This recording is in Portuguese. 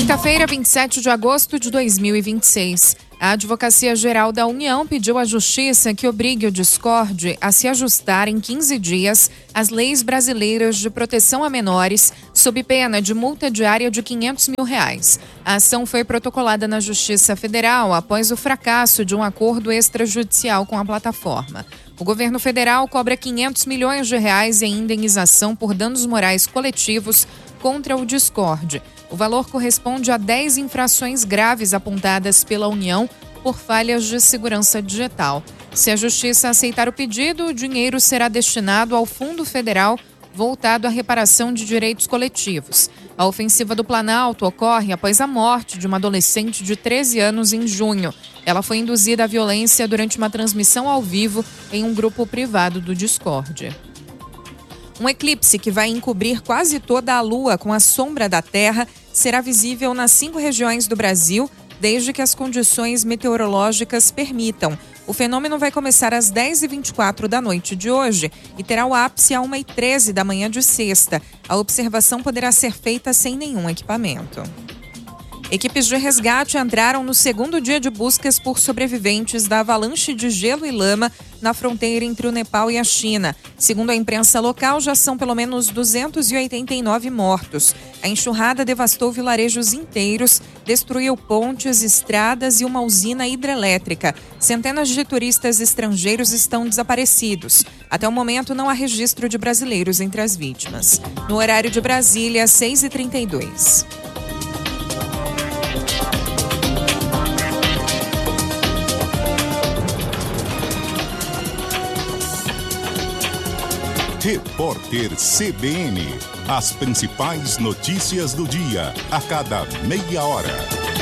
Quinta-feira, 27 de agosto de 2026. A Advocacia Geral da União pediu à Justiça que obrigue o Discord a se ajustar em 15 dias às leis brasileiras de proteção a menores, sob pena de multa diária de R$500 mil. A ação foi protocolada na Justiça Federal após o fracasso de um acordo extrajudicial com a plataforma. O governo federal cobra R$500 milhões em indenização por danos morais coletivos contra o Discord. O valor corresponde a 10 infrações graves apontadas pela União por falhas de segurança digital. Se a Justiça aceitar o pedido, o dinheiro será destinado ao Fundo Federal voltado à reparação de direitos coletivos. A ofensiva do Planalto ocorre após a morte de uma adolescente de 13 anos em junho. Ela foi induzida à violência durante uma transmissão ao vivo em um grupo privado do Discord. Um eclipse que vai encobrir quase toda a Lua com a sombra da Terra será visível nas 5 regiões do Brasil, desde que as condições meteorológicas permitam. O fenômeno vai começar às 10h24 da noite de hoje e terá o ápice às 1h13 da manhã de sexta. A observação poderá ser feita sem nenhum equipamento. Equipes de resgate entraram no segundo dia de buscas por sobreviventes da avalanche de gelo e lama na fronteira entre o Nepal e a China. Segundo a imprensa local, já são pelo menos 289 mortos. A enxurrada devastou vilarejos inteiros, destruiu pontes, estradas e uma usina hidrelétrica. Centenas de turistas estrangeiros estão desaparecidos. Até o momento, não há registro de brasileiros entre as vítimas. No horário de Brasília, 6h32. Repórter CBN. As principais notícias do dia, a cada meia hora.